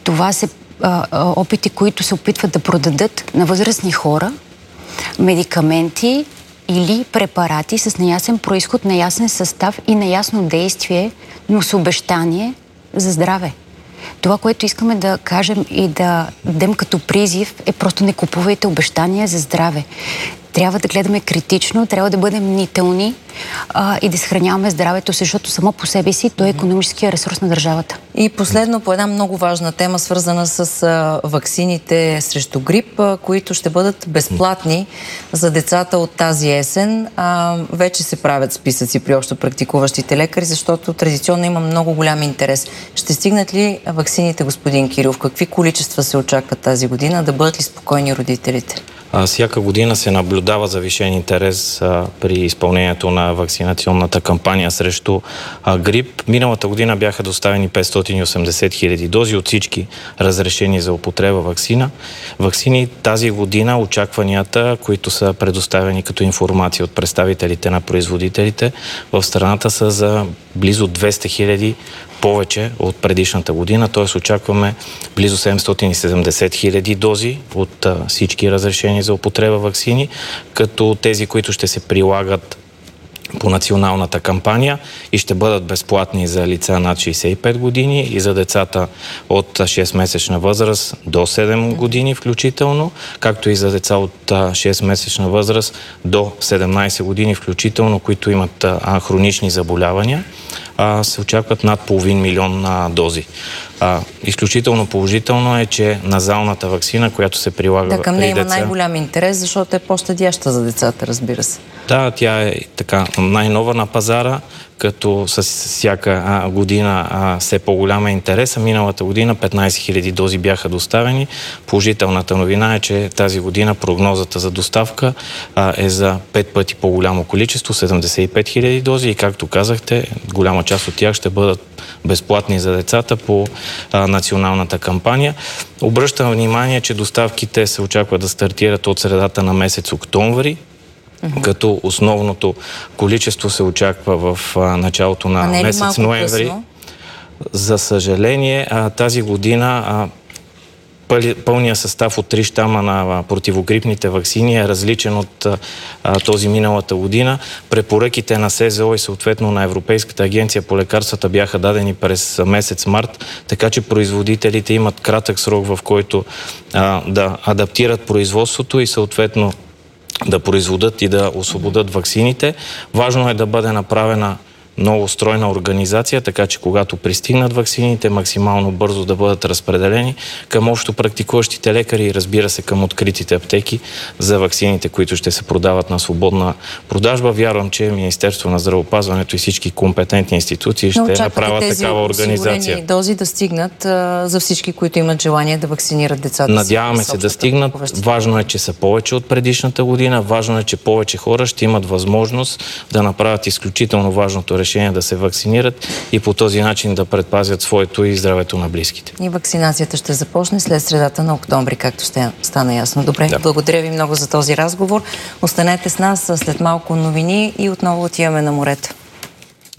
Това са опити, които се опитват да продадат на възрастни хора медикаменти или препарати с неясен произход, неясен състав и неясно действие, но с обещание за здраве. Това, което искаме да кажем и да дадем като призив, е просто не купувайте обещания за здраве. Трябва да гледаме критично, трябва да бъдем мнителни и да съхраняваме здравето, защото само по себе си то е икономическия ресурс на държавата. И последно по една много важна тема, свързана с ваксините срещу грип, които ще бъдат безплатни за децата от тази есен. Вече се правят списъци при общо практикуващите лекари, защото традиционно има много голям интерес. Ще стигнат ли ваксините, господин Кирилов? Какви количества се очакват тази година? Да бъдат ли спокойни родителите? Всяка година се наблюдава завишен интерес при изпълнението на вакцинационната кампания срещу грип. Миналата година бяха доставени 580 хиляди дози от всички разрешени за употреба ваксини. Тази година очакванията, които са предоставени като информация от представителите на производителите в страната, са за близо 200 хиляди повече от предишната година, т.е. очакваме близо 770 хиляди дози от всички разрешени за употреба ваксини, като тези, които ще се прилагат по националната кампания и ще бъдат безплатни за лица над 65 години и за децата от 6-месечна възраст до 7 години включително, както и за деца от 6-месечна възраст до 17 години включително, които имат хронични заболявания. Се очакват над 500 000 дози. Изключително положително е, че назалната ваксина, която се прилага към нея има най-голям интерес, защото е по-щадяща за децата, разбира се. Да, тя е така най-нова на пазара, като с всяка година все по-голяма интерес. Миналата година 15 000 дози бяха доставени. Положителната новина е, че тази година прогнозата за доставка е за 5 пъти по-голямо количество, 75 000 дози и както казахте, голяма част от тях ще бъдат безплатни за децата по националната кампания. Обръщам внимание, че доставките се очаква да стартират от средата на месец октомври, като основното количество се очаква в началото на месец ноември. За съжаление, тази година пълният състав от 3 щама на противогрипните ваксини е различен от този миналата година. Препоръките на СЗО и съответно на Европейската агенция по лекарствата бяха дадени през месец март, така че производителите имат кратък срок, в който да адаптират производството и съответно да производят и да освободят ваксините. Важно е да бъде направена много стройна организация, така че когато пристигнат ваксините, максимално бързо да бъдат разпределени към общо практикуващите лекари и разбира се към откритите аптеки за ваксините, които ще се продават на свободна продажба. Вярвам, че Министерството на здравеопазването и всички компетентни институции ще направят такава организация. Тези дози да стигнат за всички, които имат желание да вакцинират децата. Надяваме се да стигнат. Важно е, че са повече от предишната година. Важно е, че повече хора ще имат възможност да направят изключително важното решение да се вакцинират и по този начин да предпазят своето и здравето на близките. И вакцинацията ще започне след средата на октомври, както стана ясно. Добре, благодаря ви много за този разговор. Останете с нас, след малко новини и отново отиваме на морето.